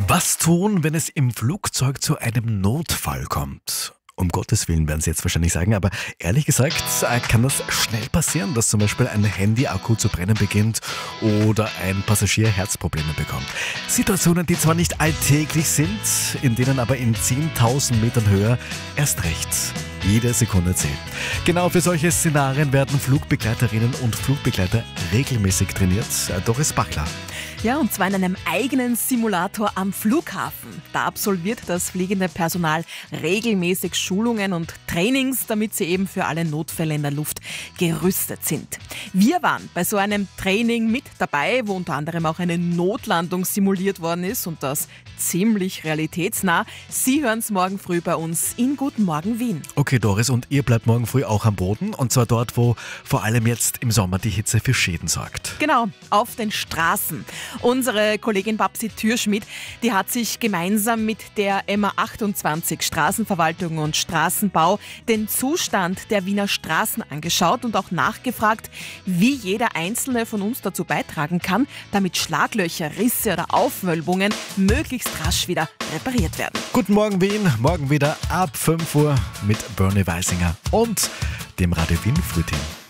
Was tun, wenn es im Flugzeug zu einem Notfall kommt? Um Gottes Willen werden Sie jetzt wahrscheinlich sagen, aber ehrlich gesagt kann das schnell passieren, dass zum Beispiel ein Handy-Akku zu brennen beginnt oder ein Passagier Herzprobleme bekommt. Situationen, die zwar nicht alltäglich sind, in denen aber in 10.000 Metern Höhe erst recht jede Sekunde zählt. Genau für solche Szenarien werden Flugbegleiterinnen und Flugbegleiter regelmäßig trainiert. Doris Bachler. Ja, und zwar in einem eigenen Simulator am Flughafen. Da absolviert das fliegende Personal regelmäßig Schulungen und Trainings, damit sie eben für alle Notfälle in der Luft gerüstet sind. Wir waren bei so einem Training mit dabei, wo unter anderem auch eine Notlandung simuliert worden ist und das ziemlich realitätsnah. Sie hören es morgen früh bei uns in Guten Morgen Wien. Okay, Doris, und ihr bleibt morgen früh auch am Boden, und zwar dort, wo vor allem jetzt im Sommer die Hitze für Schäden sorgt. Genau, auf den Straßen. Unsere Kollegin Babsi Türschmidt, die hat sich gemeinsam mit der MA28 Straßenverwaltung und Straßenbau den Zustand der Wiener Straßen angeschaut und auch nachgefragt, wie jeder Einzelne von uns dazu beitragen kann, damit Schlaglöcher, Risse oder Aufwölbungen möglichst rasch wieder repariert werden. Guten Morgen Wien, morgen wieder ab 5 Uhr mit Bernie Weisinger und dem Radio Wien Frühteam.